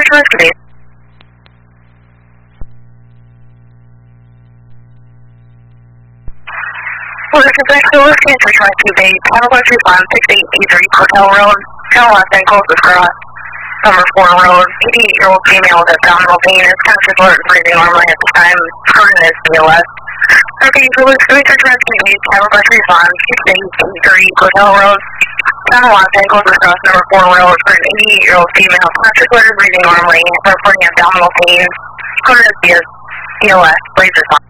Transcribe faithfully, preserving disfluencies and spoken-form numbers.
insurance today. Well, this is actually Los Angeles insurance today. Channel one three one six eight eight three Hotel Road, Channel Los Angeles across number four road. eighty-eight-year-old female with abdominal pain is conscious, alert, and breathing normally at the time. Current is B L S. Okay, so let's go to insurance today. Channel one three one six eight eight three Hotel Road, Channel Los Angeles across number four road for an eighty-eight-year-old female conscious, alert, and breathing normally, reporting abdominal pain. Current is B L S. Please respond.